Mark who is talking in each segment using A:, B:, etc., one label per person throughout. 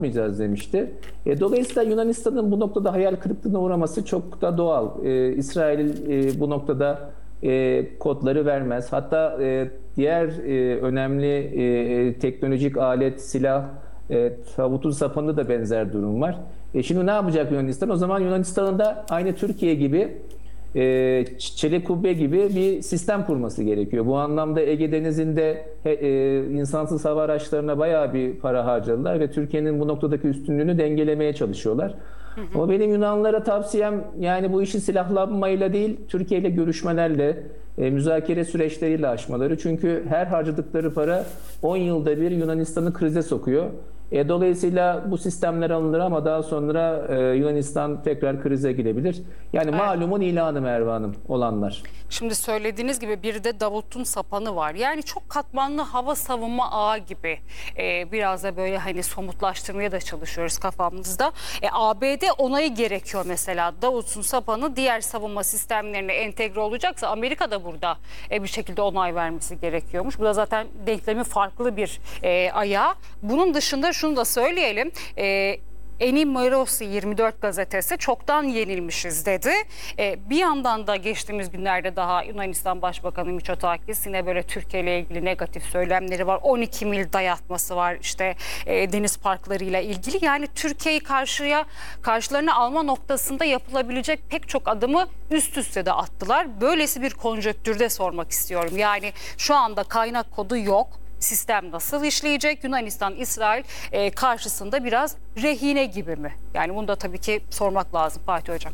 A: yapmayacağız demişti. Dolayısıyla Yunanistan'ın bu noktada hayal kırıklığına uğraması çok da doğal. İsrail bu noktada kodları vermez. Hatta diğer önemli teknolojik alet, silah, tabutun sapanında da benzer durum var. Şimdi ne yapacak Yunanistan? O zaman Yunanistan'ın da aynı Türkiye gibi çelik kubbe gibi bir sistem kurması gerekiyor. Bu anlamda Ege Denizi'nde insansız hava araçlarına bayağı bir para harcadılar ve Türkiye'nin bu noktadaki üstünlüğünü dengelemeye çalışıyorlar. Ama benim Yunanlara tavsiyem yani bu işi silahlanmayla değil, Türkiye ile görüşmelerle, müzakere süreçleriyle aşmaları. Çünkü her harcadıkları para 10 yılda bir Yunanistan'ı krize sokuyor. Dolayısıyla bu sistemler alınır ama daha sonra Yunanistan tekrar krize girebilir. Yani
B: Evet.
A: malumun ilanı Merve Hanım olanlar.
B: Şimdi söylediğiniz gibi bir de Davut'un sapanı var. Yani çok katmanlı hava savunma ağı gibi. Biraz da böyle hani somutlaştırmaya da çalışıyoruz kafamızda. ABD onayı gerekiyor mesela. Davut'un sapanı diğer savunma sistemlerine entegre olacaksa Amerika da burada bir şekilde onay vermesi gerekiyormuş. Bu da zaten denklemin farklı bir ayağı. Bunun dışında şunu da söyleyelim. Eni 24 gazetesi çoktan yenilmişiz dedi. Bir yandan da geçtiğimiz günlerde daha Yunanistan Başbakanı Mitsotakis yine böyle Türkiye ile ilgili negatif söylemleri var. 12 mil dayatması var işte deniz parklarıyla ilgili. Yani Türkiye'yi karşılarına alma noktasında yapılabilecek pek çok adımı üst üste de attılar. Böylesi bir konjonktürde sormak istiyorum. Yani şu anda kaynak kodu yok. Sistem nasıl işleyecek? Yunanistan, İsrail karşısında biraz rehine gibi mi? Yani bunu da tabii ki sormak lazım Fatih Hocam.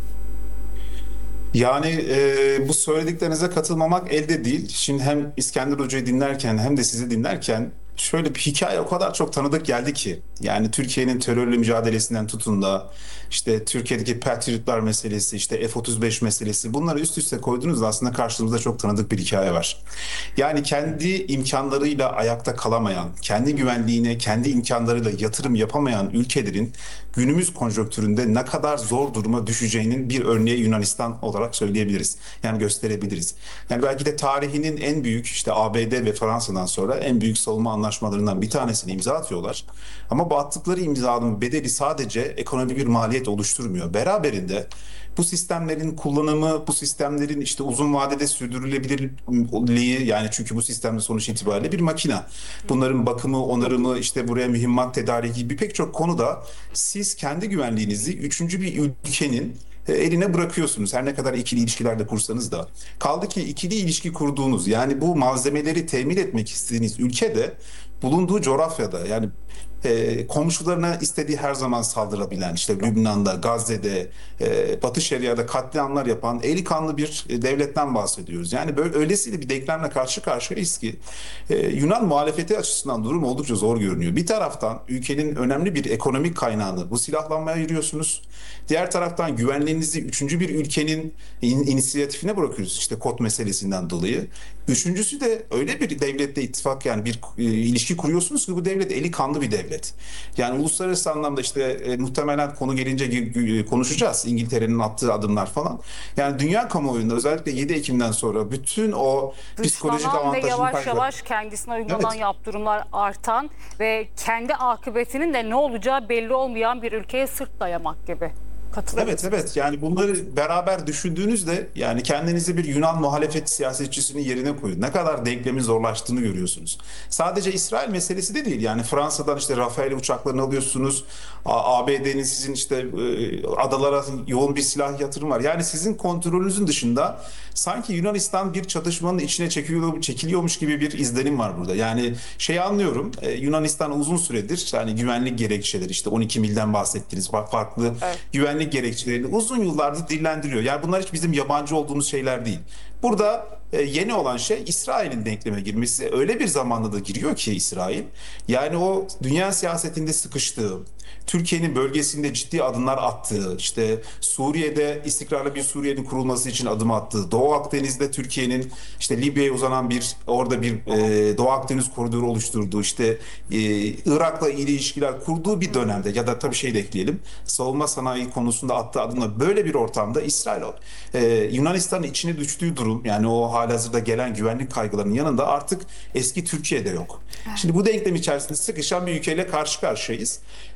C: Yani bu söylediklerinize katılmamak elde değil. Şimdi hem İskender Hoca'yı dinlerken hem de sizi dinlerken şöyle bir hikaye o kadar çok tanıdık geldi ki. Yani Türkiye'nin terörle mücadelesinden tutun da işte Türkiye'deki Patriotlar meselesi, işte F-35 meselesi bunları üst üste koyduğunuzda aslında karşımızda çok tanıdık bir hikaye var. Yani kendi imkanlarıyla ayakta kalamayan, kendi güvenliğine, kendi imkanlarıyla yatırım yapamayan ülkelerin günümüz konjonktüründe ne kadar zor duruma düşeceğinin bir örneği Yunanistan olarak söyleyebiliriz. Yani gösterebiliriz. Yani belki de tarihinin en büyük işte ABD ve Fransa'dan sonra en büyük savunma anlaşmalarından bir tanesini imza atıyorlar. Ama bu attıkları imzanın bedeli sadece ekonomik bir maliyet oluşturmuyor. Beraberinde bu sistemlerin kullanımı, bu sistemlerin işte uzun vadede sürdürülebilirliği yani çünkü bu sistemde sonuç itibariyle bir makina. Bunların bakımı, onarımı, işte buraya mühimmat tedariği gibi pek çok konuda siz kendi güvenliğinizi üçüncü bir ülkenin eline bırakıyorsunuz. Her ne kadar ikili ilişkilerde kursanız da. Kaldı ki ikili ilişki kurduğunuz yani bu malzemeleri temin etmek istediğiniz ülkede bulunduğu coğrafyada yani komşularına istediği her zaman saldırabilen işte Lübnan'da, Gazze'de, Batı Şeria'da katliamlar yapan eli kanlı bir devletten bahsediyoruz. Yani böyle öylesiyle bir denklemle karşı karşıyayız ki Yunan muhalefeti açısından durum oldukça zor görünüyor. Bir taraftan ülkenin önemli bir ekonomik kaynağını bu silahlanmaya ayırıyorsunuz. Diğer taraftan güvenliğinizi üçüncü bir ülkenin inisiyatifine bırakıyorsunuz işte kod meselesinden dolayı. Üçüncüsü de öyle bir devletle ittifak yani bir ilişki kuruyorsunuz ki bu devlet eli kanlı bir devlet. Yani uluslararası anlamda işte muhtemelen konu gelince konuşacağız. İngiltere'nin attığı adımlar falan. Yani dünya kamuoyunda özellikle 7 Ekim'den sonra bütün o psikolojik
B: Dışlanan ve
C: avantajını
B: yavaş
C: kaybeder.
B: yavaş kendisine uygulanan
C: Evet.
B: yaptırımlar artan ve kendi akıbetinin de ne olacağı belli olmayan bir ülkeye sırt dayamak gibi. Katılır
C: Evet
B: mısınız?
C: evet yani bunları beraber düşündüğünüzde yani kendinizi bir Yunan muhalefet siyasetçisinin yerine koyun. Ne kadar denklemin zorlaştığını görüyorsunuz. Sadece İsrail meselesi de değil yani Fransa'dan işte Rafael uçaklarını alıyorsunuz. ABD'nin sizin işte adalara yoğun bir silah yatırım var. Yani sizin kontrolünüzün dışında sanki Yunanistan bir çatışmanın içine çekiliyormuş gibi bir izlenim var burada. Yani şeyi anlıyorum Yunanistan uzun süredir yani güvenlik gerekçeleri işte 12 milden bahsettiniz farklı
B: Evet.
C: güvenlik gerekçelerini uzun yıllardır dillendiriyor. Yani bunlar hiç bizim yabancı olduğumuz şeyler değil. Burada yeni olan şey İsrail'in denkleme girmesi. Öyle bir zamanda da giriyor ki İsrail. Yani o dünya siyasetinde sıkıştığı, Türkiye'nin bölgesinde ciddi adımlar attığı, işte Suriye'de istikrarlı bir Suriye'nin kurulması için adım attığı, Doğu Akdeniz'de Türkiye'nin işte Libya'ya uzanan bir orada bir Doğu Akdeniz koridoru oluşturduğu, işte Irak'la iyi ilişkiler kurduğu bir dönemde ya da tabii şey de ekleyelim, savunma sanayi konusunda attığı adımlar böyle bir ortamda İsrail Yunanistan'ın içine düştüğü durum yani o halihazırda gelen güvenlik kaygılarının yanında artık eski Türkiye'de yok. Şimdi bu denklem içerisinde sıkışan bir ülkeyle karşı karşıyayız.